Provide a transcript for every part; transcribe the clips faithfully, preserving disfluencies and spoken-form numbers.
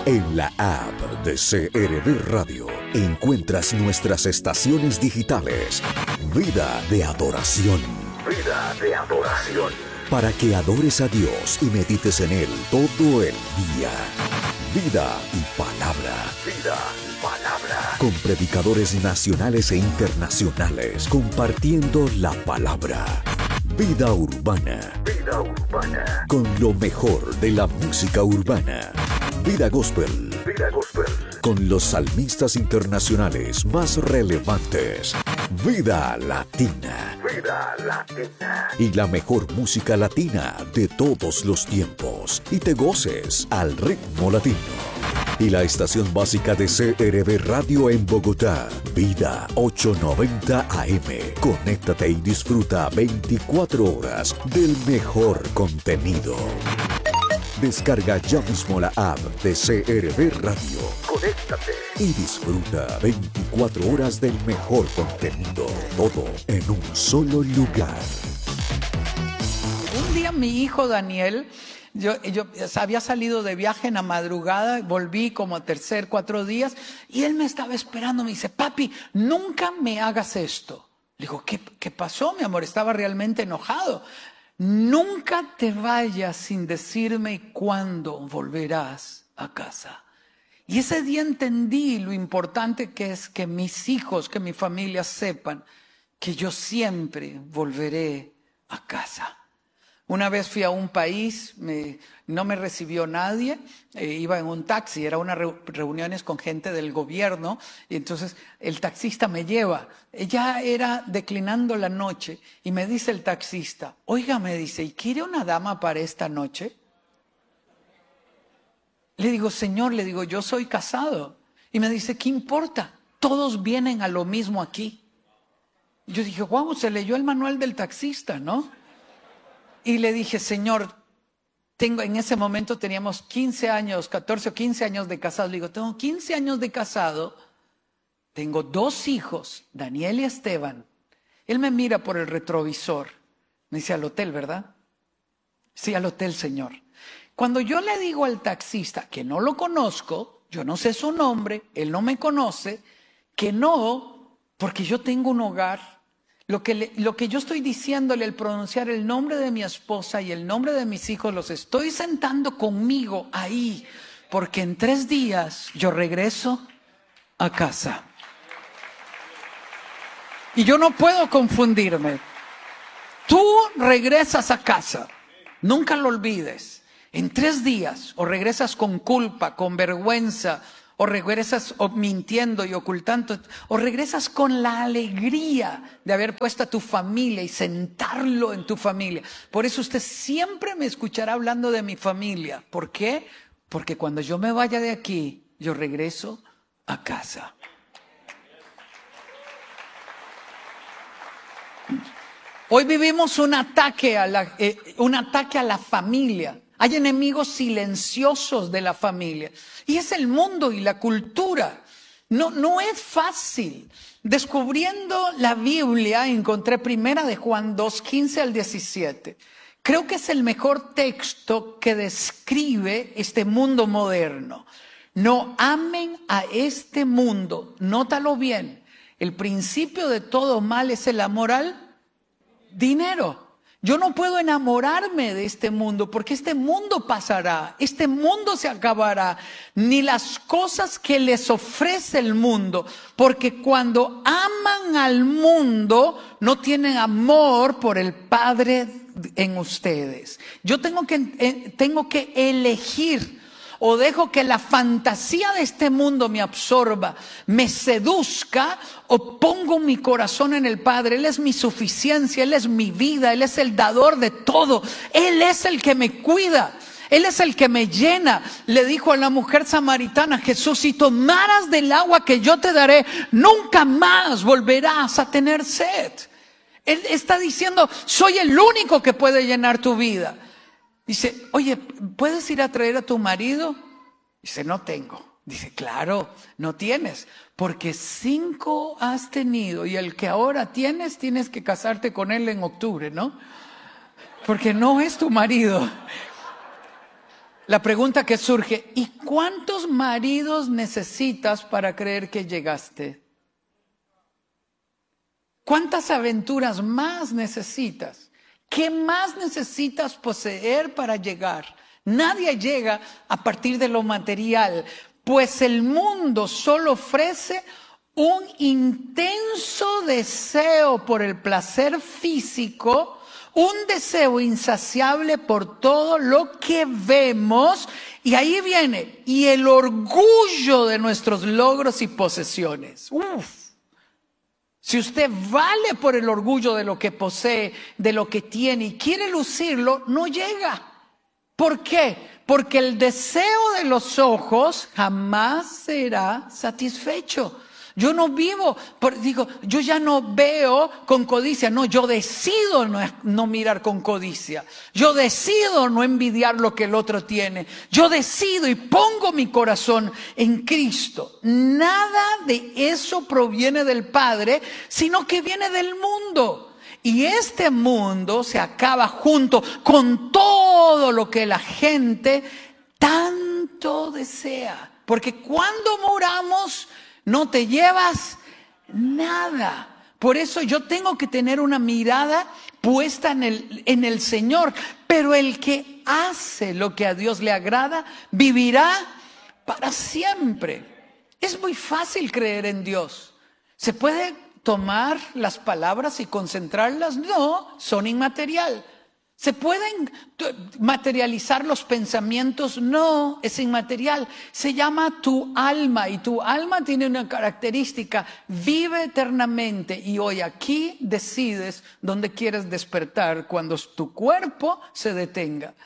En la app de C R V Radio encuentras nuestras estaciones digitales. Vida de adoración. Vida de adoración. Para que adores a Dios y medites en Él todo el día. Vida y palabra. Vida y palabra. Con predicadores nacionales e internacionales compartiendo la palabra. Vida urbana. Vida urbana. Con lo mejor de la música urbana. Vida gospel. Vida gospel. Con los salmistas internacionales más relevantes. Vida latina. Vida latina. Y la mejor música latina de todos los tiempos. Y te goces al ritmo latino. Y la estación básica de C R V Radio en Bogotá, Vida ochocientos noventa A M. Conéctate y disfruta veinticuatro horas del mejor contenido. Descarga ya mismo la app de C R V Radio. Conéctate y disfruta veinticuatro horas del mejor contenido. Todo en un solo lugar. Un día mi hijo Daniel... Yo, yo había salido de viaje en la madrugada, volví como a tercer, cuatro días, y él me estaba esperando, me dice, papi, nunca me hagas esto. Le digo, ¿qué, qué pasó, mi amor? Estaba realmente enojado. Nunca te vayas sin decirme cuándo volverás a casa. Y ese día entendí lo importante que es que mis hijos, que mi familia sepan que yo siempre volveré a casa. Una vez fui a un país, me, no me recibió nadie, eh, iba en un taxi, era unas re, reuniones con gente del gobierno, y entonces el taxista me lleva. Ya era declinando la noche, y me dice el taxista, oiga, me dice, ¿y quiere una dama para esta noche? Le digo, señor, le digo, yo soy casado. Y me dice, ¿qué importa? Todos vienen a lo mismo aquí. Y yo dije, wow, se leyó el manual del taxista, ¿no? Y le dije, señor, tengo, en ese momento teníamos quince años, catorce o quince años de casado. Le digo, tengo quince años de casado, tengo dos hijos, Daniel y Esteban. Él me mira por el retrovisor. Me dice, al hotel, ¿verdad? Sí, al hotel, señor. Cuando yo le digo al taxista que no lo conozco, yo no sé su nombre, él no me conoce, que no, porque yo tengo un hogar. Lo que, le, lo que yo estoy diciéndole al pronunciar el nombre de mi esposa y el nombre de mis hijos, los estoy sentando conmigo ahí, porque en tres días yo regreso a casa. Y yo no puedo confundirme. Tú regresas a casa, nunca lo olvides. En tres días, o regresas con culpa, con vergüenza, o regresas mintiendo y ocultando, o regresas con la alegría de haber puesto a tu familia y sentarlo en tu familia. Por eso usted siempre me escuchará hablando de mi familia. ¿Por qué? Porque cuando yo me vaya de aquí, yo regreso a casa. Hoy vivimos un ataque a la, eh, un ataque a la familia. Hay enemigos silenciosos de la familia. Y es el mundo y la cultura. No, no es fácil. Descubriendo la Biblia, encontré primera de Juan dos, quince al diecisiete. Creo que es el mejor texto que describe este mundo moderno. No amen a este mundo. Nótalo bien. El principio de todo mal es el amor al dinero. Yo no puedo enamorarme de este mundo porque este mundo pasará, este mundo se acabará, ni las cosas que les ofrece el mundo, porque cuando aman al mundo no tienen amor por el Padre en ustedes. Yo tengo que, eh, tengo que elegir. O dejo que la fantasía de este mundo me absorba, me seduzca, o pongo mi corazón en el Padre. Él es mi suficiencia, Él es mi vida, Él es el dador de todo. Él es el que me cuida, Él es el que me llena. Le dijo a la mujer samaritana, Jesús, si tomaras del agua que yo te daré, nunca más volverás a tener sed. Él está diciendo, soy el único que puede llenar tu vida. Dice, oye, ¿puedes ir a traer a tu marido? Dice, no tengo. Dice, claro, no tienes, porque cinco has tenido y el que ahora tienes, tienes que casarte con él en octubre, ¿no? Porque no es tu marido. La pregunta que surge, ¿y cuántos maridos necesitas para creer que llegaste? ¿Cuántas aventuras más necesitas? ¿Qué más necesitas poseer para llegar? Nadie llega a partir de lo material, pues el mundo solo ofrece un intenso deseo por el placer físico, un deseo insaciable por todo lo que vemos, y ahí viene, y el orgullo de nuestros logros y posesiones. Uf. Si usted vale por el orgullo de lo que posee, de lo que tiene y quiere lucirlo, no llega. ¿Por qué? Porque el deseo de los ojos jamás será satisfecho. Yo no vivo, por, digo, yo ya no veo con codicia, no, yo decido no, no mirar con codicia. Yo decido no envidiar lo que el otro tiene. Yo decido y pongo mi corazón en Cristo. Nada de eso proviene del Padre, sino que viene del mundo. Y este mundo se acaba junto con todo lo que la gente tanto desea. Porque cuando moramos, no te llevas nada. Por eso yo tengo que tener una mirada puesta en el, en el Señor. Pero el que hace lo que a Dios le agrada, vivirá para siempre. Es muy fácil creer en Dios. ¿Se puede tomar las palabras y concentrarlas? No, son inmaterial. ¿Se pueden materializar los pensamientos? No, es inmaterial. Se llama tu alma, y tu alma tiene una característica: vive eternamente, y hoy aquí decides dónde quieres despertar cuando tu cuerpo se detenga.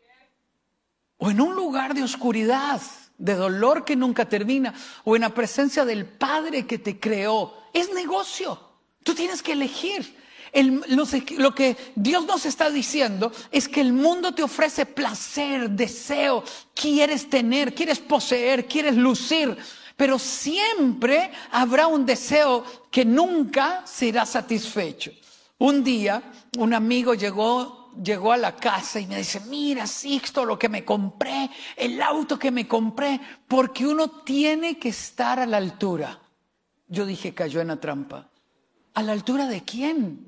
O en un lugar de oscuridad, de dolor que nunca termina, o en la presencia del Padre que te creó. Es negocio. Tú tienes que elegir. El, lo, lo que Dios nos está diciendo es que el mundo te ofrece placer, deseo, quieres tener, quieres poseer, quieres lucir, pero siempre habrá un deseo que nunca será satisfecho. Un día un amigo llegó, llegó a la casa y me dice: mira, Sixto, lo que me compré, el auto que me compré, porque uno tiene que estar a la altura. Yo dije, cayó en la trampa. ¿A la altura de quién?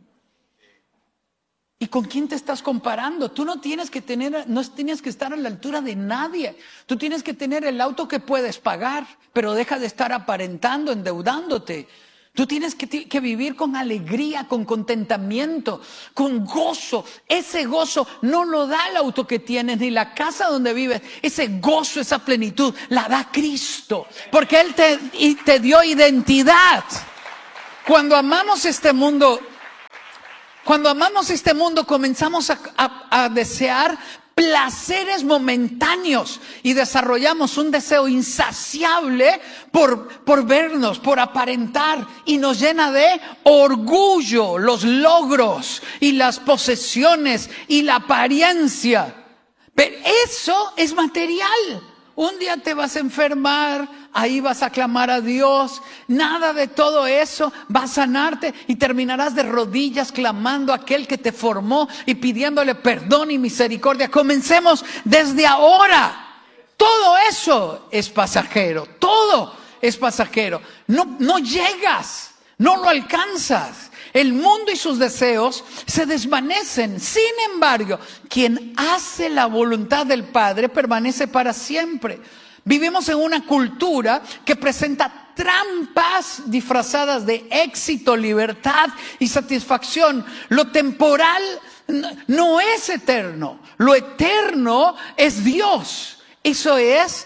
¿Y con quién te estás comparando? Tú no tienes que tener, no tienes que estar a la altura de nadie. Tú tienes que tener el auto que puedes pagar, pero deja de estar aparentando, endeudándote. Tú tienes que, que vivir con alegría, con contentamiento, con gozo. Ese gozo no lo da el auto que tienes ni la casa donde vives. Ese gozo, esa plenitud, la da Cristo, porque Él te, y te dio identidad. Cuando amamos este mundo, cuando amamos este mundo, comenzamos a, a, a desear placeres momentáneos y desarrollamos un deseo insaciable por, por vernos, por aparentar, y nos llena de orgullo los logros y las posesiones y la apariencia. Pero eso es material. Un día te vas a enfermar, ahí vas a clamar a Dios, nada de todo eso va a sanarte, y terminarás de rodillas clamando a aquel que te formó y pidiéndole perdón y misericordia. Comencemos desde ahora. Todo eso es pasajero, todo es pasajero. No, no llegas, no lo alcanzas. El mundo y sus deseos se desvanecen. Sin embargo, quien hace la voluntad del Padre permanece para siempre. Vivimos en una cultura que presenta trampas disfrazadas de éxito, libertad y satisfacción. Lo temporal no es eterno. Lo eterno es Dios. Eso es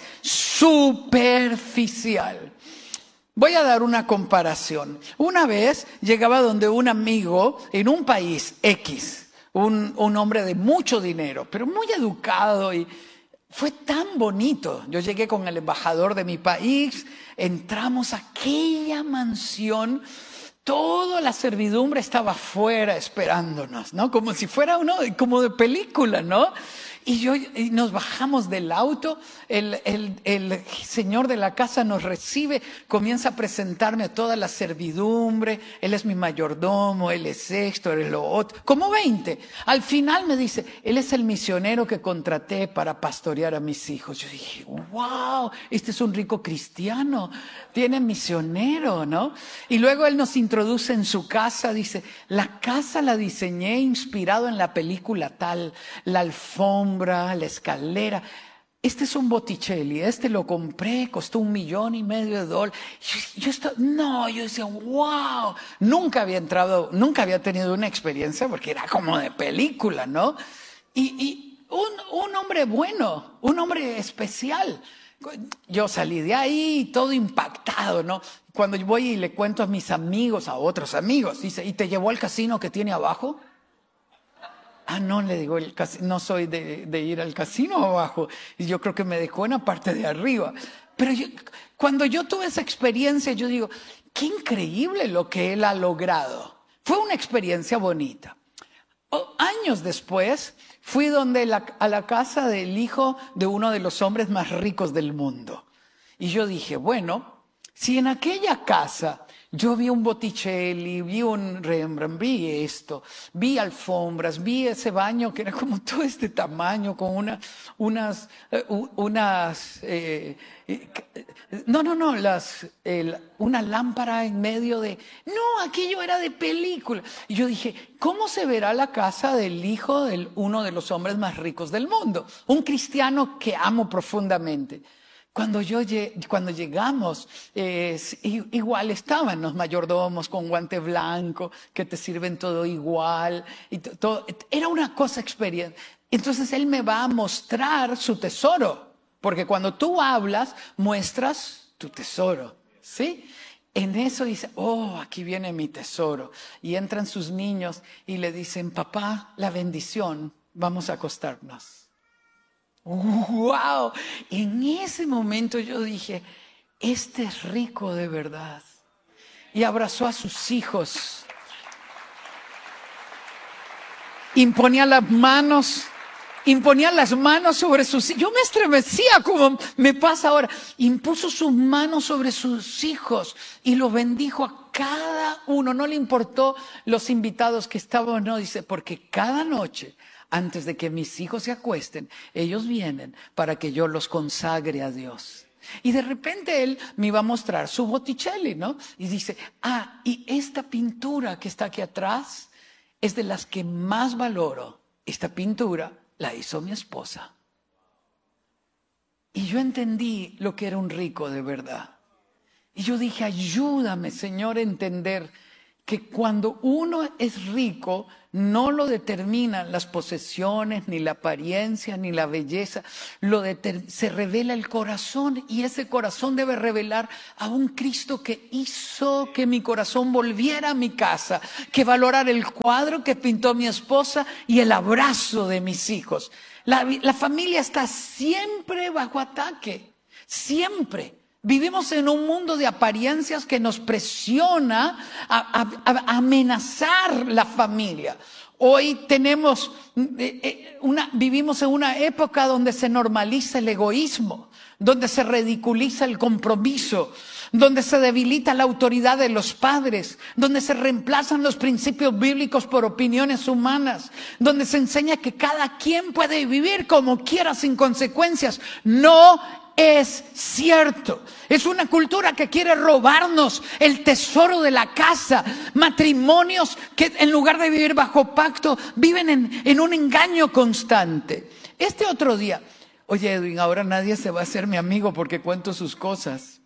superficial. Voy a dar una comparación. Una vez llegaba donde un amigo en un país X, un, un hombre de mucho dinero, pero muy educado, y fue tan bonito. Yo llegué con el embajador de mi país, entramos a aquella mansión, toda la servidumbre estaba afuera esperándonos, ¿no? Como si fuera uno, como de película, ¿no? Y, yo, y nos bajamos del auto, el, el, el señor de la casa nos recibe, comienza a presentarme a toda la servidumbre, él es mi mayordomo, él es esto, él es lo otro, como veinte. Al final me dice, él es el misionero que contraté para pastorear a mis hijos. Yo dije, wow, este es un rico cristiano, tiene misionero, ¿no? Y luego él nos introduce en su casa, dice, la casa la diseñé inspirado en la película tal, la alfombra, la escalera. Este es un Botticelli, este lo compré, costó un millón y medio de dólares. Yo, yo estaba, no, yo decía, wow, nunca había entrado, nunca había tenido una experiencia porque era como de película, ¿no? Y, y un, un hombre bueno, un hombre especial. Yo salí de ahí todo impactado, ¿no? Cuando voy y le cuento a mis amigos, a otros amigos, dice, ¿y te llevó al casino que tiene abajo? Ah, no, le digo, el no soy de, de ir al casino abajo. Y yo creo que me dejó en la parte de arriba. Pero yo, cuando yo tuve esa experiencia, yo digo, qué increíble lo que él ha logrado. Fue una experiencia bonita. O, años después, fui donde la, a la casa del hijo de uno de los hombres más ricos del mundo. Y yo dije, bueno, si en aquella casa yo vi un Botticelli, vi un Rembrandt, vi esto, vi alfombras, vi ese baño que era como todo este tamaño, con una, unas, uh, unas, eh, eh, no, no, no, las, el, una lámpara en medio de, no, aquello era de película. Y yo dije, ¿cómo se verá la casa del hijo de uno de los hombres más ricos del mundo? Un cristiano que amo profundamente. Cuando, yo, cuando llegamos, eh, igual estaban los mayordomos con guante blanco, que te sirven todo igual. Y todo, era una cosa experiencia. Entonces él me va a mostrar su tesoro, porque cuando tú hablas, muestras tu tesoro, ¿sí? En eso dice, oh, aquí viene mi tesoro. Y entran sus niños y le dicen, papá, la bendición, vamos a acostarnos. ¡Wow! En ese momento yo dije, este es rico de verdad. Y abrazó a sus hijos. Imponía las manos, imponía las manos sobre sus hijos. Yo me estremecía como me pasa ahora. Impuso sus manos sobre sus hijos y los bendijo a cada uno. No le importó los invitados que estaban, no, dice, porque cada noche, antes de que mis hijos se acuesten, ellos vienen para que yo los consagre a Dios. Y de repente él me iba a mostrar su Botticelli, ¿no? Y dice, ah, y esta pintura que está aquí atrás es de las que más valoro. Esta pintura la hizo mi esposa. Y yo entendí lo que era un rico de verdad. Y yo dije, ayúdame, Señor, a entender que cuando uno es rico, no lo determinan las posesiones, ni la apariencia, ni la belleza. Lo se revela el corazón, y ese corazón debe revelar a un Cristo que hizo que mi corazón volviera a mi casa, que valorara el cuadro que pintó mi esposa y el abrazo de mis hijos. La, la familia está siempre bajo ataque, siempre. Vivimos en un mundo de apariencias que nos presiona a, a, a amenazar la familia. Hoy tenemos una, vivimos en una época donde se normaliza el egoísmo, donde se ridiculiza el compromiso, donde se debilita la autoridad de los padres, donde se reemplazan los principios bíblicos por opiniones humanas, donde se enseña que cada quien puede vivir como quiera sin consecuencias. No es cierto. Es una cultura que quiere robarnos el tesoro de la casa. Matrimonios que en lugar de vivir bajo pacto, viven en, en un engaño constante. Este otro día, oye Edwin, ahora nadie se va a hacer mi amigo porque cuento sus cosas.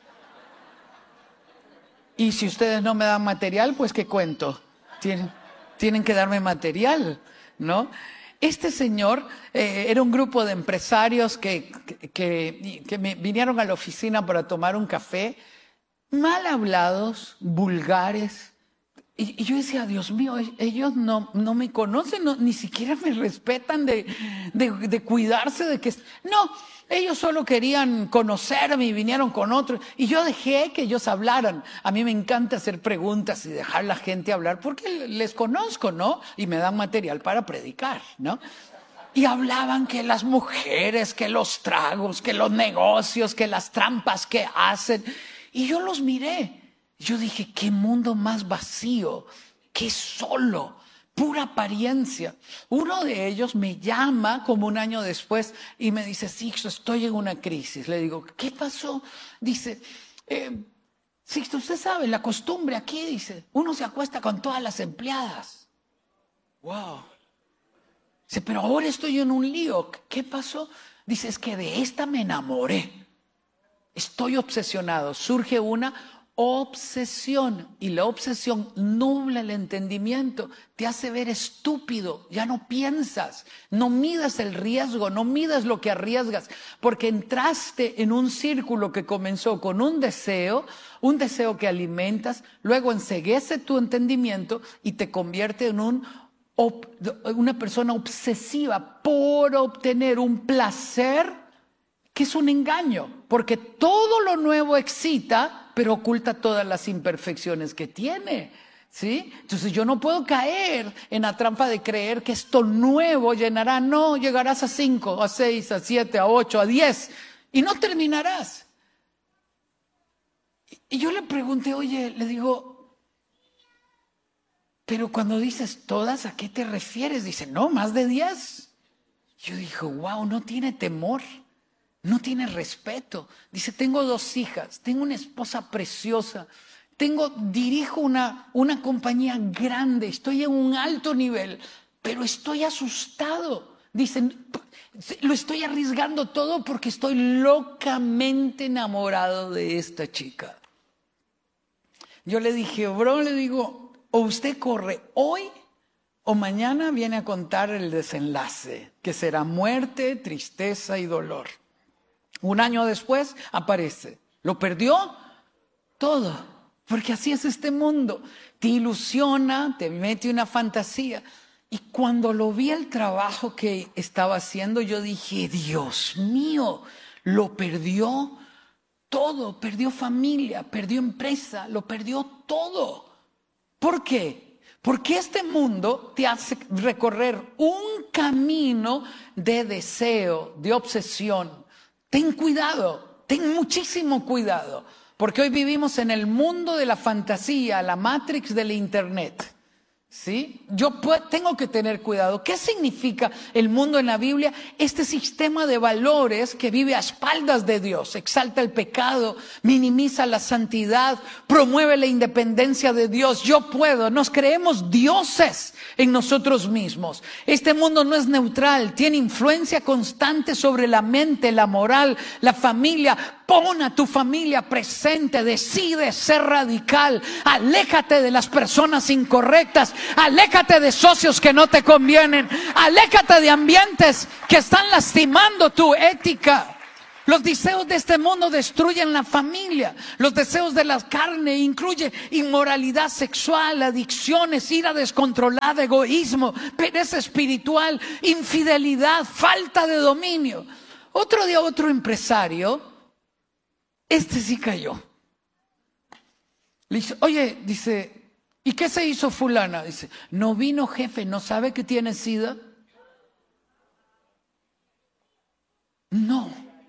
Y si ustedes no me dan material, pues ¿qué cuento? Tienen, tienen que darme material, ¿no? Este señor eh, era un grupo de empresarios que, que, que, que me vinieron a la oficina para tomar un café, mal hablados, vulgares. Y, y yo decía, Dios mío, ellos no, no me conocen, no, ni siquiera me respetan de, de, de cuidarse de que... No, ellos solo querían conocerme y vinieron con otros. Y yo dejé que ellos hablaran. A mí me encanta hacer preguntas y dejar a la gente hablar porque les conozco, ¿no? Y me dan material para predicar, ¿no? Y hablaban que las mujeres, que los tragos, que los negocios, que las trampas que hacen. Y yo los miré. Yo dije, qué mundo más vacío, qué solo, pura apariencia. Uno de ellos me llama como un año después y me dice, Sixto, estoy en una crisis. Le digo, ¿qué pasó? Dice, eh, Sixto, usted sabe, la costumbre aquí, dice, uno se acuesta con todas las empleadas. Wow. Dice, pero ahora estoy en un lío. ¿Qué pasó? Dice, es que de esta me enamoré. Estoy obsesionado. Surge una obsesión y la obsesión nubla el entendimiento, te hace ver estúpido, ya no piensas, no midas el riesgo, no midas lo que arriesgas, porque entraste en un círculo que comenzó con un deseo, un deseo que alimentas, luego enceguece tu entendimiento y te convierte en un una persona obsesiva por obtener un placer que es un engaño, porque todo lo nuevo excita, pero oculta todas las imperfecciones que tiene, ¿sí? Entonces yo no puedo caer en la trampa de creer que esto nuevo llenará. No, llegarás a cinco, a seis, a siete, a ocho, a diez y no terminarás. Y yo le pregunté, oye, le digo, pero cuando dices todas, ¿a qué te refieres? Dice, no, más de diez. Yo dije, wow, no tiene temor. No tiene respeto. Dice, tengo dos hijas, tengo una esposa preciosa, tengo, dirijo una, una compañía grande, estoy en un alto nivel, pero estoy asustado. Dicen, lo estoy arriesgando todo porque estoy locamente enamorado de esta chica. Yo le dije, bro, le digo, o usted corre hoy o mañana viene a contar el desenlace, que será muerte, tristeza y dolor. Un año después aparece. ¿Lo perdió? Todo. Porque así es este mundo. Te ilusiona, te mete una fantasía. Y cuando lo vi el trabajo que estaba haciendo, yo dije, Dios mío, lo perdió todo. Perdió familia, perdió empresa, lo perdió todo. ¿Por qué? Porque este mundo te hace recorrer un camino de deseo, de obsesión. Ten cuidado, ten muchísimo cuidado, porque hoy vivimos en el mundo de la fantasía, la Matrix del Internet. ¿Sí? Yo tengo que tener cuidado. ¿Qué significa el mundo en la Biblia? Este sistema de valores que vive a espaldas de Dios. Exalta el pecado, minimiza la santidad, promueve la independencia de Dios. Yo puedo, nos creemos dioses en nosotros mismos. Este mundo no es neutral, tiene influencia constante sobre la mente, la moral, la familia. Pon a tu familia presente, decide ser radical, aléjate de las personas incorrectas, aléjate de socios que no te convienen, aléjate de ambientes que están lastimando tu ética. Los deseos de este mundo destruyen la familia. Los deseos de la carne incluyen inmoralidad sexual, adicciones, ira descontrolada, egoísmo, pereza espiritual, infidelidad, falta de dominio. Otro día otro empresario, este sí cayó. Le dice, oye, dice, ¿y qué se hizo fulana? Dice, no vino jefe, ¿no sabe que tiene SIDA? No.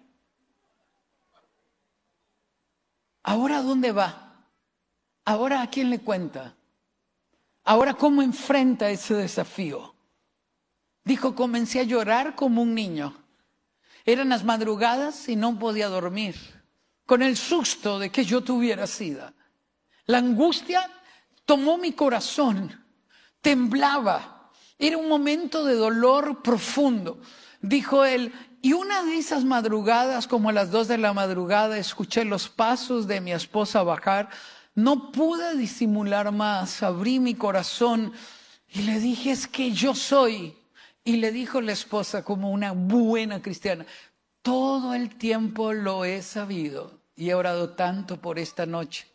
¿Ahora a dónde va? ¿Ahora a quién le cuenta? ¿Ahora cómo enfrenta ese desafío? Dijo, comencé a llorar como un niño. Eran las madrugadas y no podía dormir, con el susto de que yo tuviera SIDA. La angustia tomó mi corazón, temblaba, era un momento de dolor profundo. Dijo él, y una de esas madrugadas, como a las dos de la madrugada, escuché los pasos de mi esposa bajar. No pude disimular más, abrí mi corazón y le dije, es que yo soy. Y le dijo la esposa como una buena cristiana, todo el tiempo lo he sabido y he orado tanto por esta noche.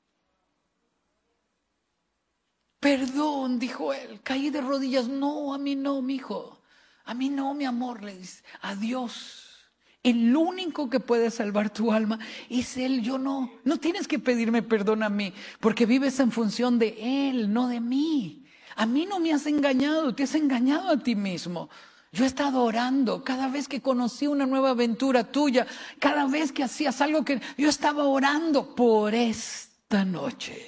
Perdón, dijo él, caí de rodillas. No, a mí no, mijo, a mí no, mi amor, le dice, a Dios. El único que puede salvar tu alma es Él, yo no. No tienes que pedirme perdón a mí, porque vives en función de Él, no de mí. A mí no me has engañado, te has engañado a ti mismo. Yo he estado orando cada vez que conocí una nueva aventura tuya, cada vez que hacías algo que yo estaba orando por esta noche.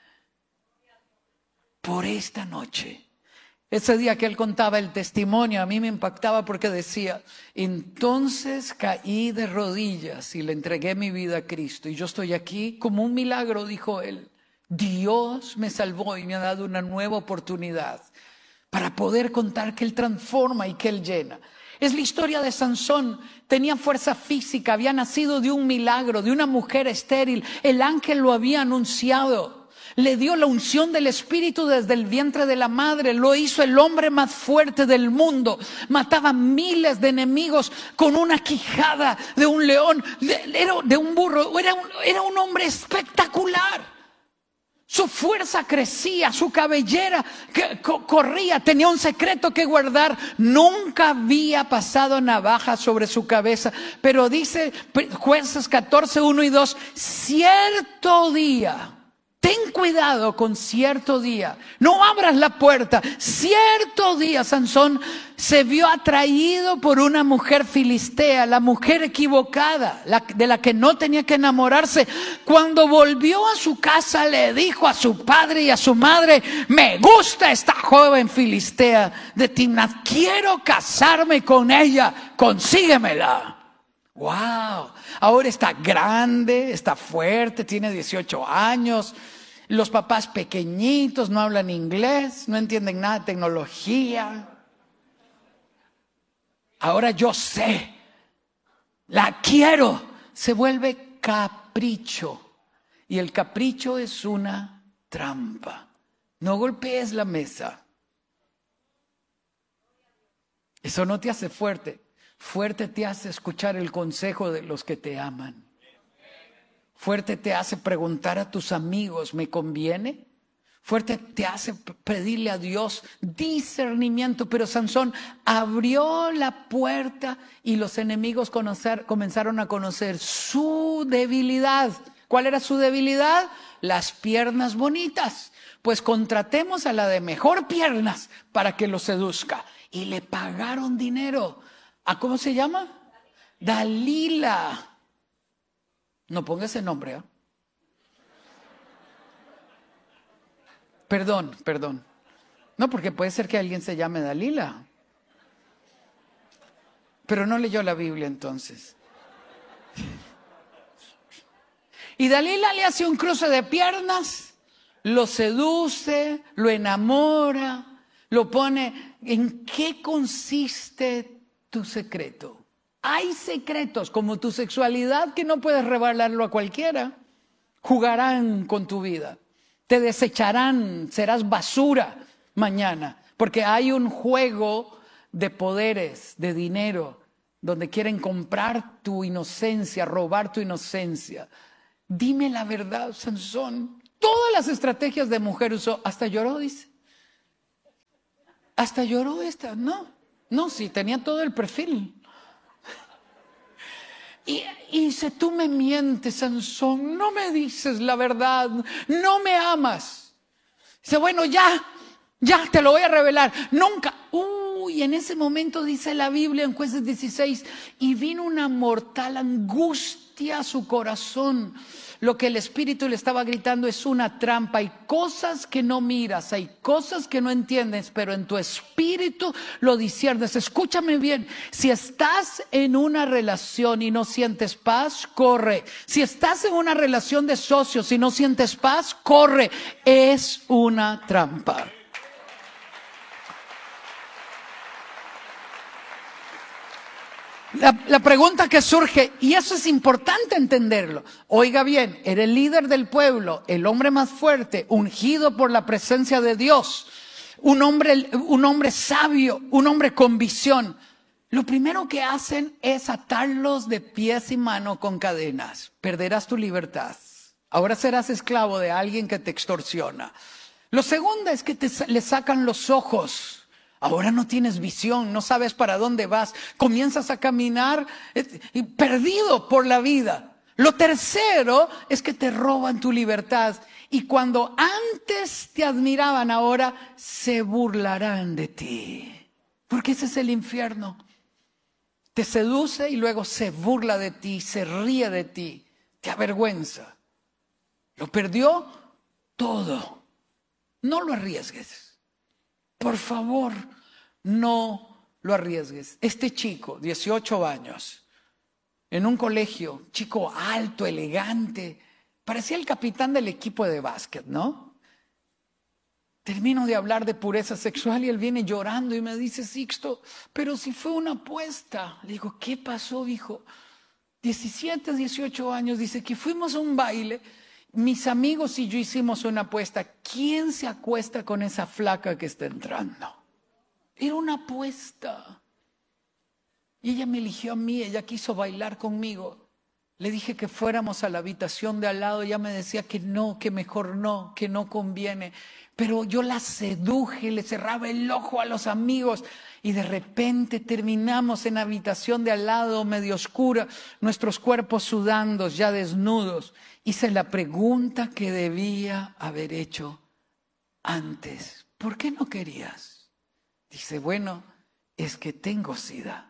Por esta noche. Ese día que él contaba el testimonio, a mí me impactaba porque decía, entonces caí de rodillas y le entregué mi vida a Cristo. Y yo estoy aquí como un milagro, dijo él. Dios me salvó y me ha dado una nueva oportunidad para poder contar que Él transforma y que Él llena. Es la historia de Sansón. Tenía fuerza física, había nacido de un milagro, de una mujer estéril. El ángel lo había anunciado. Le dio la unción del Espíritu desde el vientre de la madre. Lo hizo el hombre más fuerte del mundo. Mataba miles de enemigos con una quijada de un león, de, de un burro. Era un, era un hombre espectacular. Su fuerza crecía, su cabellera que, co, corría, tenía un secreto que guardar. Nunca había pasado navaja sobre su cabeza. Pero dice Jueces catorce, uno y dos, cierto día, ten cuidado con cierto día, no abras la puerta. Cierto día Sansón se vio atraído por una mujer filistea, la mujer equivocada, la, de la que no tenía que enamorarse. Cuando volvió a su casa le dijo a su padre y a su madre, me gusta esta joven filistea de Timnat, quiero casarme con ella, consíguemela. Wow, ahora está grande, está fuerte, tiene dieciocho años. Los papás pequeñitos, no hablan inglés, no entienden nada de tecnología. Ahora yo sé, la quiero. Se vuelve capricho. Y el capricho es una trampa. No golpees la mesa. Eso no te hace fuerte. Fuerte te hace escuchar el consejo de los que te aman. Fuerte te hace preguntar a tus amigos, ¿me conviene? Fuerte te hace pedirle a Dios discernimiento. Pero Sansón abrió la puerta y los enemigos conocer, comenzaron a conocer su debilidad. ¿Cuál era su debilidad? Las piernas bonitas. Pues contratemos a la de mejor piernas para que lo seduzca. Y le pagaron dinero. ¿A cómo se llama? Dalila. No ponga ese nombre, ¿eh? Perdón, perdón. No, porque puede ser que alguien se llame Dalila. Pero no leyó la Biblia entonces. Y Dalila le hace un cruce de piernas, lo seduce, lo enamora, lo pone. ¿En qué consiste tu secreto? Hay secretos como tu sexualidad que no puedes revelarlo a cualquiera. Jugarán con tu vida, te desecharán, serás basura mañana, porque hay un juego de poderes, de dinero, donde quieren comprar tu inocencia, robar tu inocencia. Dime la verdad, Sansón. Todas las estrategias de mujer usó, hasta lloró, dice. Hasta lloró esta, no, no, sí, tenía todo el perfil. Y, y dice, tú me mientes, Sansón, no me dices la verdad, no me amas. Dice, bueno, ya, ya te lo voy a revelar. Nunca, uy, en ese momento dice la Biblia en Jueces dieciséis, y vino una mortal angustia a su corazón. Lo que el Espíritu le estaba gritando es una trampa. Hay cosas que no miras, hay cosas que no entiendes, pero en tu espíritu lo disciernes. Escúchame bien, si estás en una relación y no sientes paz, corre. Si estás en una relación de socios y no sientes paz, corre. Es una trampa. La, la pregunta que surge, y eso es importante entenderlo. Oiga bien, era el líder del pueblo, el hombre más fuerte, ungido por la presencia de Dios, un hombre, un hombre sabio, un hombre con visión. Lo primero que hacen es atarlos de pies y manos con cadenas. Perderás tu libertad. Ahora serás esclavo de alguien que te extorsiona. Lo segundo es que te, le sacan los ojos. Ahora no tienes visión, no sabes para dónde vas. Comienzas a caminar eh, perdido por la vida. Lo tercero es que te roban tu libertad. Y cuando antes te admiraban, ahora se burlarán de ti. Porque ese es el infierno. Te seduce y luego se burla de ti, se ríe de ti, te avergüenza. Lo perdió todo. No lo arriesgues. Por favor, no lo arriesgues. Este chico, dieciocho años, en un colegio, chico alto, elegante, parecía el capitán del equipo de básquet, ¿no? Termino de hablar de pureza sexual y él viene llorando y me dice, Sixto, pero si fue una apuesta. Le digo, ¿qué pasó, hijo? diecisiete, dieciocho años, dice que fuimos a un baile, mis amigos y yo hicimos una apuesta. ¿Quién se acuesta con esa flaca que está entrando? Era una apuesta. Y ella me eligió a mí, ella quiso bailar conmigo. Le dije que fuéramos a la habitación de al lado, ella me decía que no, que mejor no, que no conviene. Pero yo la seduje, le cerraba el ojo a los amigos y de repente terminamos en la habitación de al lado, medio oscura, nuestros cuerpos sudando, ya desnudos. Hice la pregunta que debía haber hecho antes. ¿Por qué no querías? Dice, bueno, es que tengo sida.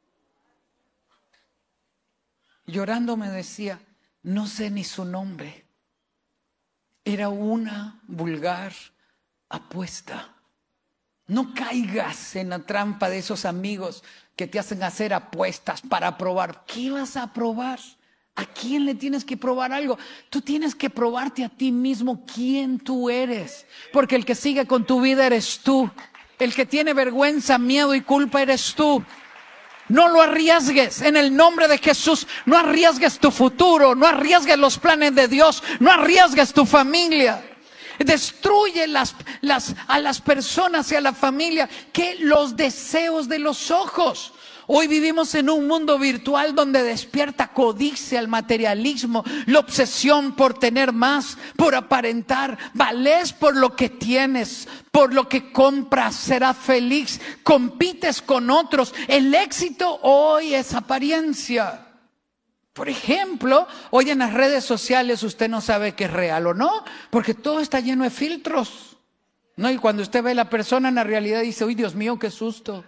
Llorando me decía, no sé ni su nombre. Era una vulgar apuesta. No caigas en la trampa de esos amigos que te hacen hacer apuestas para probar. ¿Qué vas a probar? ¿A quién le tienes que probar algo? Tú tienes que probarte a ti mismo quién tú eres. Porque el que sigue con tu vida eres tú. El que tiene vergüenza, miedo y culpa eres tú. No lo arriesgues en el nombre de Jesús. No arriesgues tu futuro, no arriesgues los planes de Dios, no arriesgues tu familia. Destruye las, las, a las personas y a la familia que los deseos de los ojos. Hoy vivimos en un mundo virtual donde despierta codicia, el materialismo, la obsesión por tener más, por aparentar. Vales por lo que tienes, por lo que compras, serás feliz. Compites con otros. El éxito hoy es apariencia. Por ejemplo, hoy en las redes sociales usted no sabe qué es real o no, porque todo está lleno de filtros, ¿no? Y cuando usted ve a la persona en la realidad dice, uy, Dios mío, qué susto.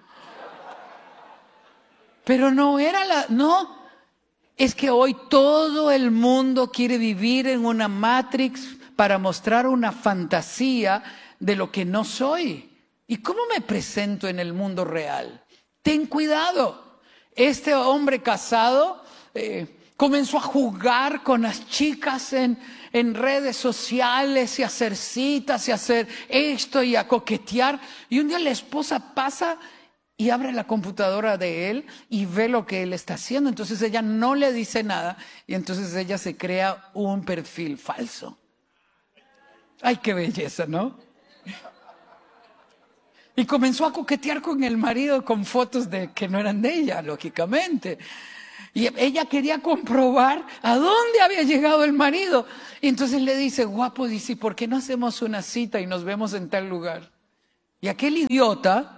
Pero no era la, no, es que hoy todo el mundo quiere vivir en una matrix para mostrar una fantasía de lo que no soy. ¿Y cómo me presento en el mundo real? Ten cuidado. Este hombre casado eh, comenzó a jugar con las chicas en, en redes sociales y a hacer citas y a hacer esto y a coquetear. Y un día la esposa pasa y abre la computadora de él y ve lo que él está haciendo. Entonces ella no le dice nada y entonces ella se crea un perfil falso. ¡Ay, qué belleza!, ¿no? Y comenzó a coquetear con el marido con fotos de que no eran de ella, lógicamente. Y ella quería comprobar a dónde había llegado el marido. Y entonces le dice, guapo, dice, ¿por qué no hacemos una cita y nos vemos en tal lugar? Y aquel idiota,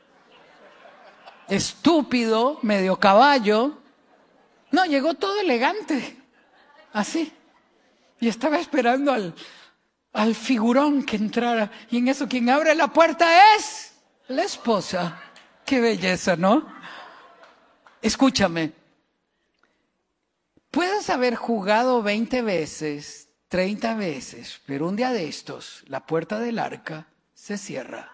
estúpido, medio caballo, no, llegó todo elegante, así. Y estaba esperando al, al figurón que entrara. Y en eso quien abre la puerta es la esposa. Qué belleza, ¿no? Escúchame. Puedes haber jugado veinte veces, treinta veces, pero un día de estos, la puerta del arca se cierra.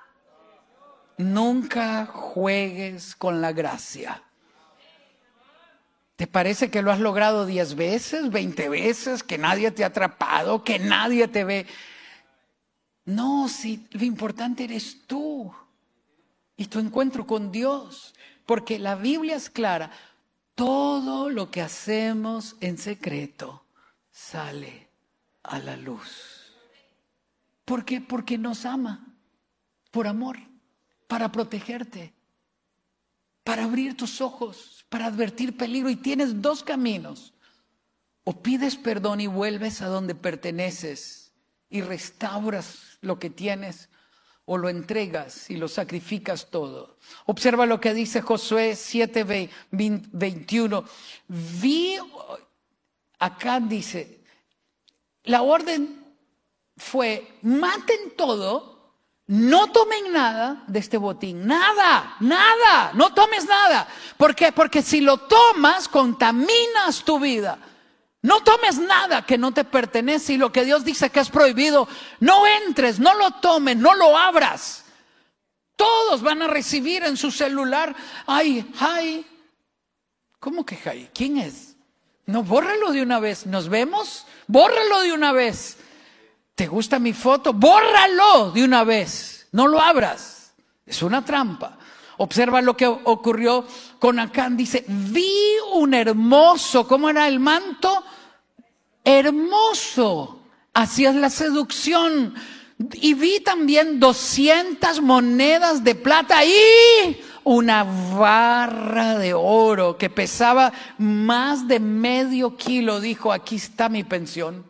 Nunca juegues con la gracia. ¿Te parece que lo has logrado diez veces, veinte veces, que nadie te ha atrapado, que nadie te ve? No, si lo importante eres tú y tu encuentro con Dios, porque la Biblia es clara. Todo lo que hacemos en secreto sale a la luz. ¿Por qué? Porque nos ama, por amor, para protegerte, para abrir tus ojos, para advertir peligro. Y tienes dos caminos. O pides perdón y vuelves a donde perteneces y restauras lo que tienes, o lo entregas y lo sacrificas todo. Observa lo que dice Josué siete veintiuno. Vi, acá dice, la orden fue, maten todo no tomen nada de este botín, nada, nada, no tomes nada. ¿Por qué? Porque si lo tomas, contaminas tu vida. No tomes nada que no te pertenece y lo que Dios dice que es prohibido, no entres, no lo tomes, no lo abras. Todos van a recibir en su celular, ay, ay, ¿cómo que ay? ¿Quién es? No, bórralo de una vez, ¿nos vemos? Bórralo de una vez. ¿Te gusta mi foto? Bórralo de una vez. No lo abras. Es una trampa. Observa lo que ocurrió con Acán. Dice, vi un hermoso, ¿cómo era el manto? Hermoso. Así es la seducción. Y vi también doscientas monedas de plata y una barra de oro que pesaba más de medio kilo. Dijo, aquí está mi pensión.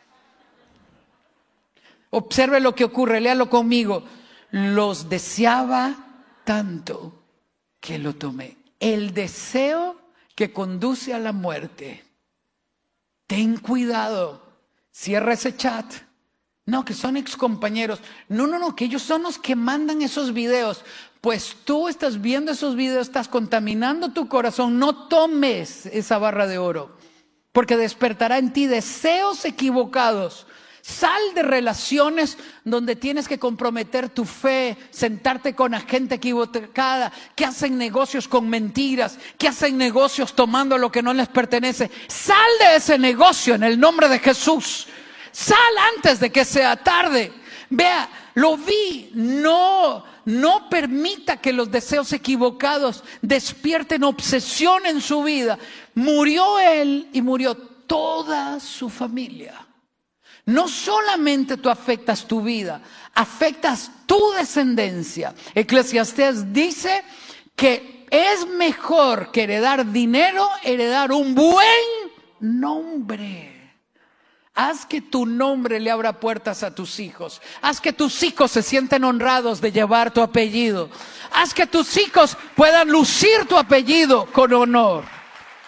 Observe lo que ocurre, léalo conmigo. Los deseaba tanto que lo tomé. El deseo que conduce a la muerte. Ten cuidado. Cierra ese chat. No, que son excompañeros. No, no, no, que ellos son los que mandan esos videos. Pues tú estás viendo esos videos, estás contaminando tu corazón. No tomes esa barra de oro, porque despertará en ti deseos equivocados. Sal de relaciones donde tienes que comprometer tu fe, sentarte con la gente equivocada, que hacen negocios con mentiras, que hacen negocios tomando lo que no les pertenece. Sal de ese negocio en el nombre de Jesús. Sal antes de que sea tarde. Vea, lo vi. No, no permita que los deseos equivocados despierten obsesión en su vida. Murió él y murió toda su familia. No solamente tú afectas tu vida, afectas tu descendencia. Eclesiastés dice que es mejor que heredar dinero, heredar un buen nombre. Haz que tu nombre le abra puertas a tus hijos. Haz que tus hijos se sienten honrados de llevar tu apellido. Haz que tus hijos puedan lucir tu apellido con honor.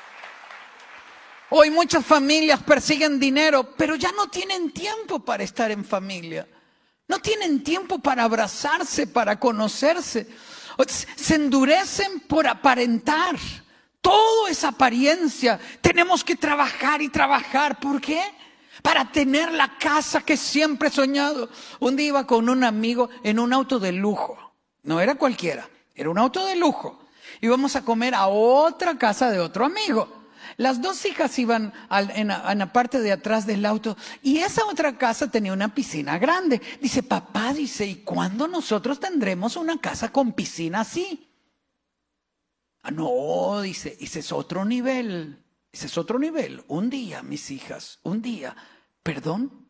Hoy muchas familias persiguen dinero, pero ya no tienen tiempo para estar en familia. No tienen tiempo para abrazarse, para conocerse. Se endurecen por aparentar. Todo es apariencia. Tenemos que trabajar y trabajar. ¿Por qué? Para tener la casa que siempre he soñado. Un día iba con un amigo en un auto de lujo. No era cualquiera, era un auto de lujo. Íbamos a comer a otra casa de otro amigo. Las dos hijas iban en la parte de atrás del auto y esa otra casa tenía una piscina grande. Dice, papá, dice, ¿y cuándo nosotros tendremos una casa con piscina así? Ah, no, dice, ese es otro nivel. Ese es otro nivel. Un día, mis hijas, un día. ¿Perdón?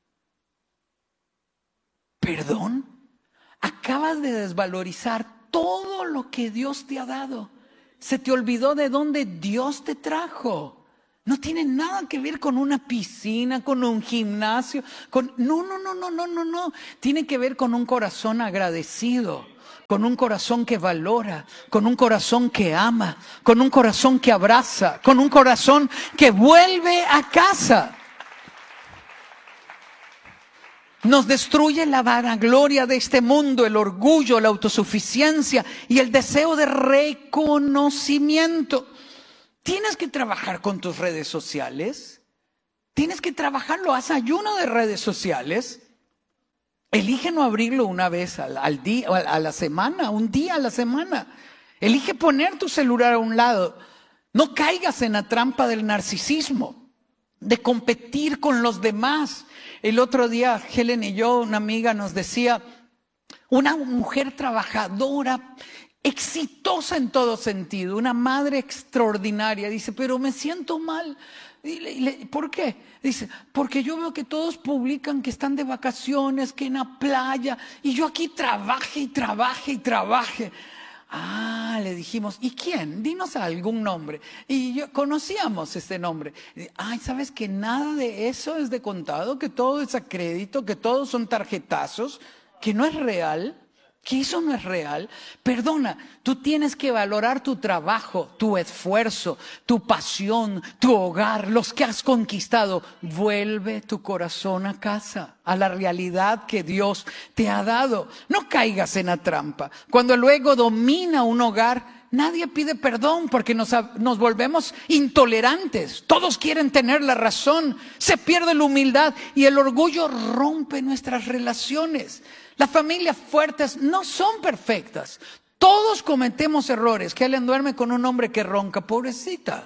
¿Perdón? Acabas de desvalorizar todo lo que Dios te ha dado. Se te olvidó de dónde Dios te trajo. No tiene nada que ver con una piscina, con un gimnasio. Con... No, no, no, no, no, no, no. Tiene que ver con un corazón agradecido, con un corazón que valora, con un corazón que ama, con un corazón que abraza, con un corazón que vuelve a casa. Nos destruye la vanagloria de este mundo, el orgullo, la autosuficiencia y el deseo de reconocimiento. Tienes que trabajar con tus redes sociales. Tienes que trabajarlo. Haz ayuno de redes sociales. Elige no abrirlo una vez al, al día, a la semana, un día a la semana. Elige poner tu celular a un lado. No caigas en la trampa del narcisismo, de competir con los demás. El otro día, Helen y yo, una amiga, nos decía, una mujer trabajadora, exitosa en todo sentido, una madre extraordinaria, dice, pero me siento mal. ¿Por qué? Dice, porque yo veo que todos publican que están de vacaciones, que en la playa, y yo aquí trabaje y trabaje y trabaje. Ah, le dijimos, ¿y quién? Dinos algún nombre. Y yo conocíamos ese nombre. Ay, ¿sabes que nada de eso es de contado? Que todo es a crédito, que todos son tarjetazos, que no es real. que eso no es real. Perdona, tú tienes que valorar tu trabajo, tu esfuerzo, tu pasión, tu hogar, los que has conquistado. Vuelve tu corazón a casa, a la realidad que Dios te ha dado. No caigas en la trampa. Cuando luego domina un hogar, nadie pide perdón porque nos, nos volvemos intolerantes. Todos quieren tener la razón. Se pierde la humildad y el orgullo rompe nuestras relaciones. Las familias fuertes no son perfectas. Todos cometemos errores. Que Helen duerme con un hombre que ronca, pobrecita.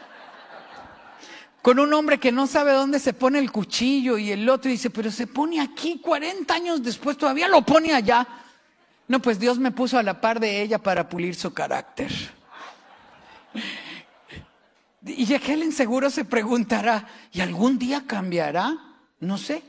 Con un hombre que no sabe dónde se pone el cuchillo y el otro dice, pero se pone aquí cuarenta años después, todavía lo pone allá. No, pues Dios me puso a la par de ella para pulir su carácter. Y Helen seguro se preguntará, ¿y algún día cambiará? No sé,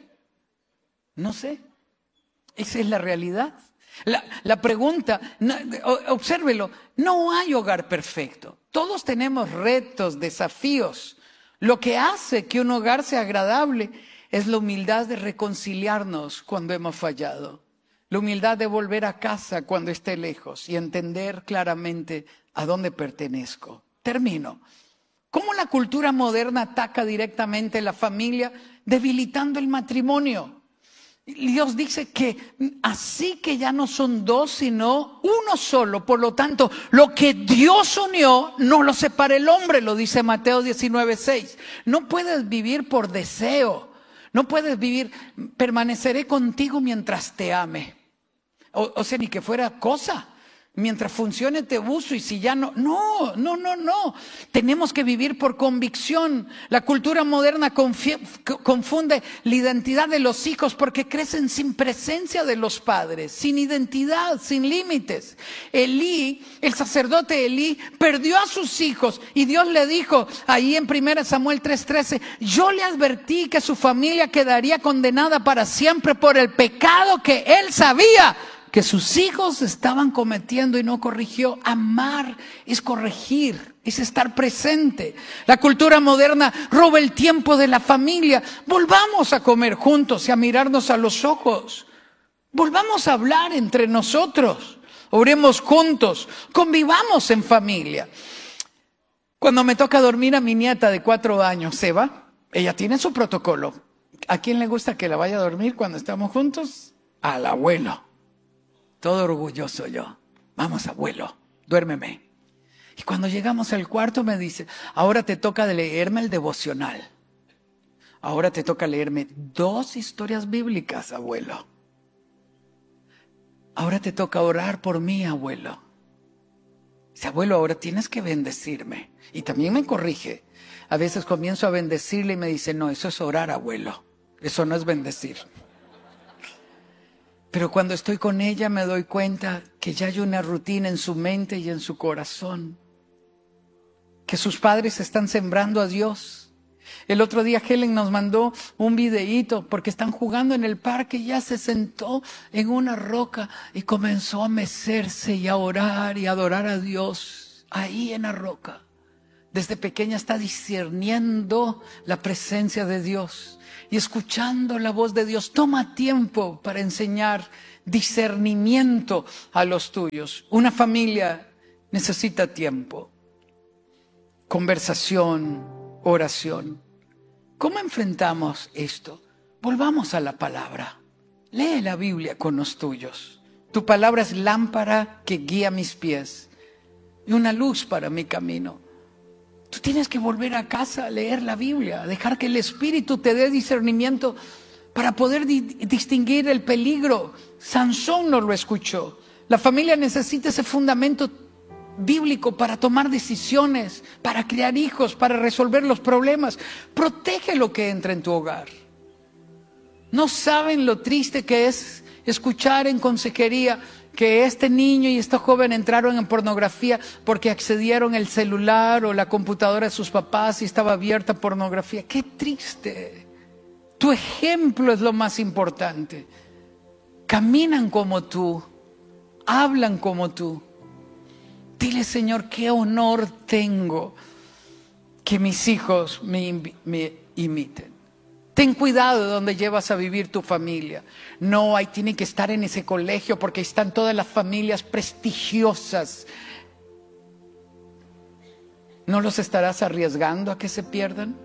no sé. Esa es la realidad. La, la pregunta, no, obsérvelo, no hay hogar perfecto. Todos tenemos retos, desafíos. Lo que hace que un hogar sea agradable es la humildad de reconciliarnos cuando hemos fallado. La humildad de volver a casa cuando esté lejos y entender claramente a dónde pertenezco. Termino. ¿Cómo la cultura moderna ataca directamente la familia, debilitando el matrimonio? Dios dice que así que ya no son dos, sino uno solo. Por lo tanto, lo que Dios unió, no lo separa el hombre, lo dice Mateo diecinueve seis. No puedes vivir por deseo. No puedes vivir, permaneceré contigo mientras te ame. O, o sea, ni que fuera cosa. Mientras funcione te uso y si ya no, no, no, no, no. Tenemos que vivir por convicción. La cultura moderna confunde la identidad de los hijos porque crecen sin presencia de los padres, sin identidad, sin límites. Elí, el sacerdote Elí, perdió a sus hijos y Dios le dijo ahí en primera Samuel tres trece, yo le advertí que su familia quedaría condenada para siempre por el pecado que él sabía que sus hijos estaban cometiendo y no corrigió. Amar es corregir, es estar presente. La cultura moderna roba el tiempo de la familia. Volvamos a comer juntos y a mirarnos a los ojos. Volvamos a hablar entre nosotros. Oremos juntos, convivamos en familia. Cuando me toca dormir a mi nieta de cuatro años, Eva, ella tiene su protocolo. ¿A quién le gusta que la vaya a dormir cuando estamos juntos? Al abuelo. Todo orgulloso yo. Vamos, abuelo, duérmeme. Y cuando llegamos al cuarto me dice, ahora te toca leerme el devocional. Ahora te toca leerme dos historias bíblicas, abuelo. Ahora te toca orar por mí, abuelo. Dice, abuelo, ahora tienes que bendecirme. Y también me corrige. A veces comienzo a bendecirle y me dice, no, eso es orar, abuelo. Eso no es bendecir. Pero cuando estoy con ella me doy cuenta que ya hay una rutina en su mente y en su corazón. Que sus padres están sembrando a Dios. El otro día Helen nos mandó un videíto porque están jugando en el parque y ya se sentó en una roca y comenzó a mecerse y a orar y a adorar a Dios ahí en la roca. Desde pequeña está discerniendo la presencia de Dios y escuchando la voz de Dios. Toma tiempo para enseñar discernimiento a los tuyos. Una familia necesita tiempo, conversación, oración. ¿Cómo enfrentamos esto? Volvamos a la palabra. Lee la Biblia con los tuyos. Tu palabra es lámpara que guía mis pies y una luz para mi camino. Tú tienes que volver a casa a leer la Biblia, dejar que el Espíritu te dé discernimiento para poder di- distinguir el peligro. Sansón no lo escuchó. La familia necesita ese fundamento bíblico para tomar decisiones, para criar hijos, para resolver los problemas. Protege lo que entra en tu hogar. No saben lo triste que es escuchar en consejería que este niño y este joven entraron en pornografía porque accedieron el celular o la computadora de sus papás y estaba abierta pornografía. ¡Qué triste! Tu ejemplo es lo más importante. Caminan como tú, hablan como tú. Dile, Señor, qué honor tengo que mis hijos me, me imiten. Ten cuidado de donde llevas a vivir tu familia. No, ahí tienen que estar en ese colegio porque están todas las familias prestigiosas. ¿No los estarás arriesgando a que se pierdan?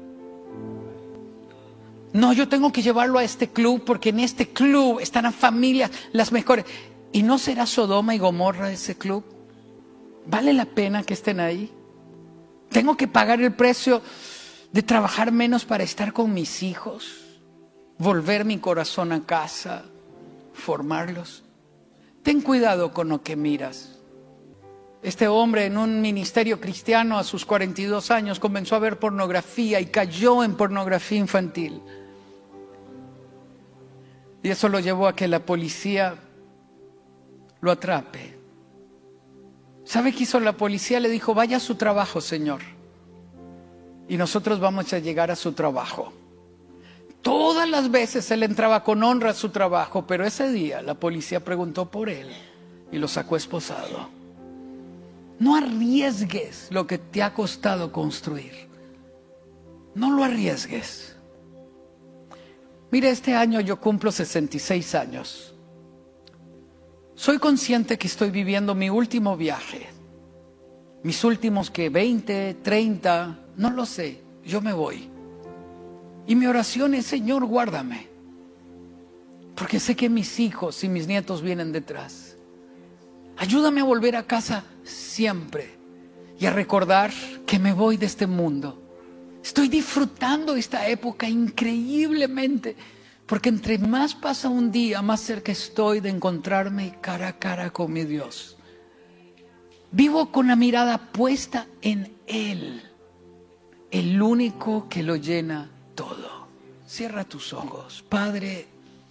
No, yo tengo que llevarlo a este club porque en este club están las familias las mejores. ¿Y no será Sodoma y Gomorra ese club? ¿Vale la pena que estén ahí? ¿Tengo que pagar el precio de trabajar menos para estar con mis hijos? ¿Volver mi corazón a casa? ¿Formarlos? Ten cuidado con lo que miras. Este hombre en un ministerio cristiano a sus cuarenta y dos años comenzó a ver pornografía y cayó en pornografía infantil. Y eso lo llevó a que la policía lo atrape. ¿Sabe qué hizo la policía? Le dijo, vaya a su trabajo, señor. Y nosotros vamos a llegar a su trabajo. Todas las veces él entraba con honra a su trabajo, pero ese día la policía preguntó por él y lo sacó esposado. No arriesgues lo que te ha costado construir. No lo arriesgues. Mire, este año yo cumplo sesenta y seis años. Soy consciente que estoy viviendo mi último viaje. Mis últimos que veinte, treinta, no lo sé, yo me voy. Y mi oración es, Señor, guárdame. Porque sé que mis hijos y mis nietos vienen detrás. Ayúdame a volver a casa siempre y a recordar que me voy de este mundo. Estoy disfrutando esta época increíblemente, porque entre más pasa un día, más cerca estoy de encontrarme cara a cara con mi Dios. Vivo con la mirada puesta en Él, el único que lo llena todo. Cierra tus ojos. Padre,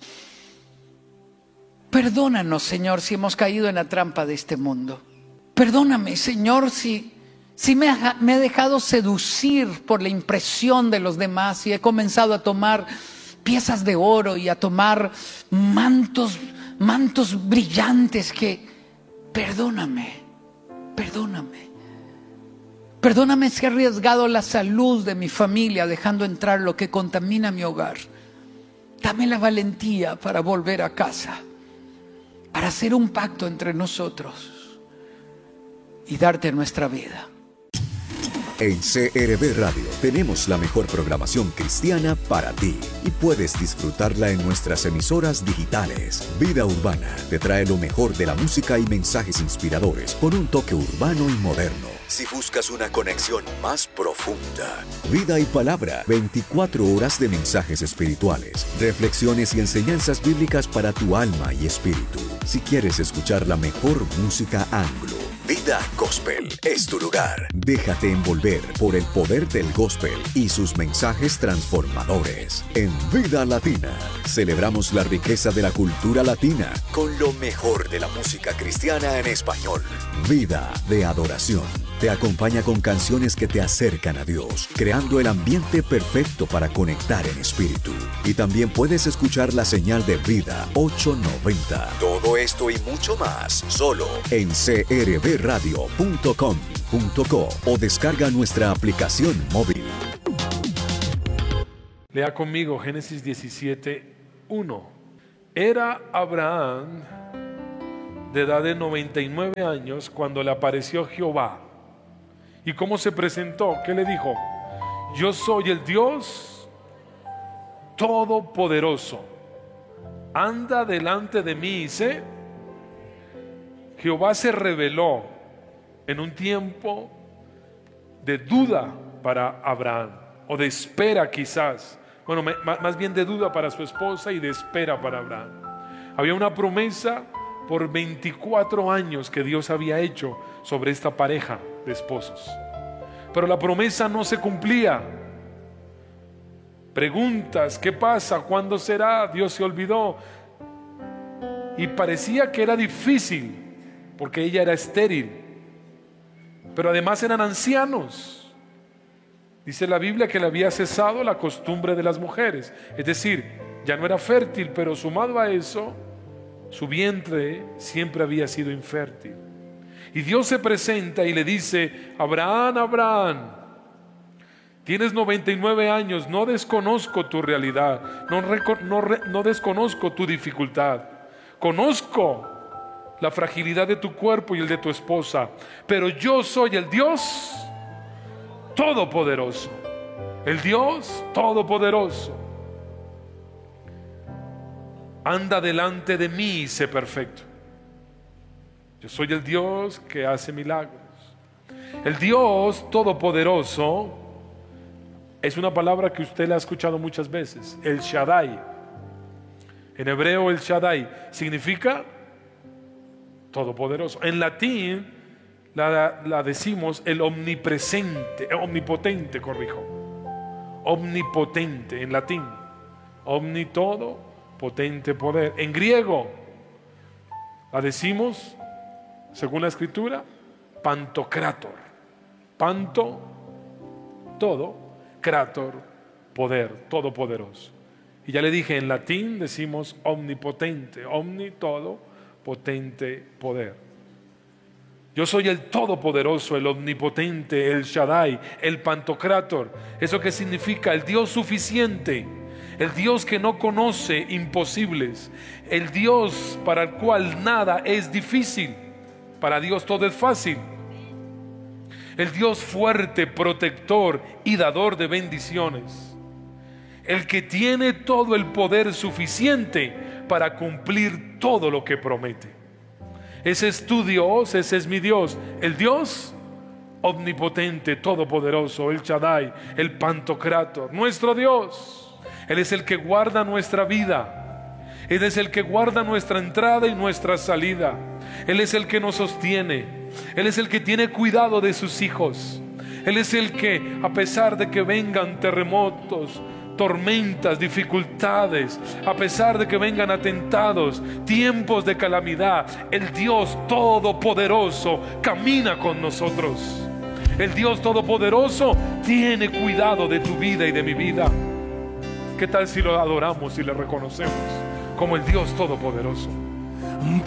perdónanos, Señor, si hemos caído en la trampa de este mundo. Perdóname, Señor, si, si me, ha, me he dejado seducir por la impresión de los demás y he comenzado a tomar piezas de oro y a tomar mantos, mantos brillantes que... Perdóname, perdóname. Perdóname si he arriesgado la salud de mi familia dejando entrar lo que contamina mi hogar. Dame la valentía para volver a casa, para hacer un pacto entre nosotros y darte nuestra vida. En C R V Radio tenemos la mejor programación cristiana para ti y puedes disfrutarla en nuestras emisoras digitales. Vida Urbana te trae lo mejor de la música y mensajes inspiradores con un toque urbano y moderno. Si buscas una conexión más profunda, Vida y Palabra, veinticuatro horas de mensajes espirituales, reflexiones y enseñanzas bíblicas para tu alma y espíritu. Si quieres escuchar la mejor música anglo, Vida Gospel es tu lugar. Déjate envolver por el poder del gospel y sus mensajes transformadores. En Vida Latina, celebramos la riqueza de la cultura latina con lo mejor de la música cristiana en español. Vida de Adoración te acompaña con canciones que te acercan a Dios, creando el ambiente perfecto para conectar en espíritu. Y también puedes escuchar la señal de Vida ochocientos noventa. Todo esto y mucho más, solo en c r v radio punto com punto co o descarga nuestra aplicación móvil. Lea conmigo Génesis diecisiete, uno. Era Abraham de edad de noventa y nueve años cuando le apareció Jehová. ¿Y cómo se presentó? ¿Qué le dijo? Yo soy el Dios Todopoderoso. Anda delante de mí y sé. Jehová se reveló en un tiempo de duda para Abraham, o de espera quizás. Bueno, más bien de duda para su esposa y de espera para Abraham. Había una promesa por veinticuatro años que Dios había hecho sobre esta pareja de esposos, pero la promesa no se cumplía. Preguntas, ¿qué pasa? ¿Cuándo será? Dios se olvidó. Y parecía que era difícil porque ella era estéril, pero además eran ancianos. Dice la Biblia que le había cesado la costumbre de las mujeres, es decir, ya no era fértil, pero sumado a eso, su vientre siempre había sido infértil. Y Dios se presenta y le dice: Abraham, Abraham. Tienes noventa y nueve años, no desconozco tu realidad, no, reco- no, re- no desconozco tu dificultad. Conozco la fragilidad de tu cuerpo y el de tu esposa, pero yo soy el Dios Todopoderoso. El Dios Todopoderoso. Anda delante de mí y sé perfecto. Yo soy el Dios que hace milagros. El Dios Todopoderoso es una palabra que usted la ha escuchado muchas veces. El Shaddai. En hebreo el Shaddai significa todopoderoso. En latín la, la decimos el omnipresente, omnipotente, corrijo. Omnipotente en latín. Omni todo, potente poder. En griego la decimos, según la escritura, pantocrator. Panto, todo, krator, poder, todopoderoso. Y ya le dije, en latín decimos omnipotente, omni, todo, potente, poder. Yo soy el todopoderoso, el omnipotente, el Shaddai, el pantocrator. ¿Eso qué significa? El Dios suficiente, el Dios que no conoce imposibles, el Dios para el cual nada es difícil. Para Dios todo es fácil. El Dios fuerte, protector y dador de bendiciones. El que tiene todo el poder suficiente para cumplir todo lo que promete. Ese es tu Dios, ese es mi Dios. El Dios omnipotente, todopoderoso, el Shaddai, el pantocrator, nuestro Dios. Él es el que guarda nuestra vida. Él es el que guarda nuestra entrada y nuestra salida. Él es el que nos sostiene. Él es el que tiene cuidado de sus hijos. Él es el que, a pesar de que vengan terremotos, tormentas, dificultades, a pesar de que vengan atentados, tiempos de calamidad, el Dios Todopoderoso camina con nosotros. El Dios Todopoderoso tiene cuidado de tu vida y de mi vida. ¿Qué tal si lo adoramos y le reconocemos como el Dios Todopoderoso?